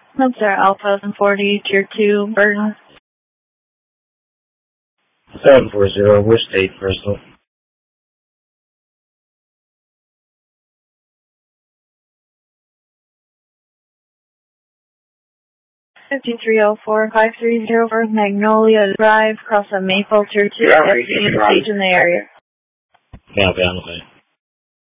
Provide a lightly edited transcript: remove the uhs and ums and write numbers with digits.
That's our Alpha 40, Tier 2, Burton. 740, which state, Bristol? $5304-530 Magnolia Drive, across a Maple, Tier 2, stage in the area. Yeah, okay, I'm okay.